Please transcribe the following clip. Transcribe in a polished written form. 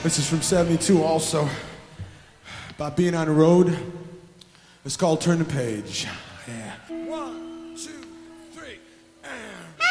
This is from 72 also. About being on the road. It's called Turn the Page. Yeah. 1, 2, 3, and...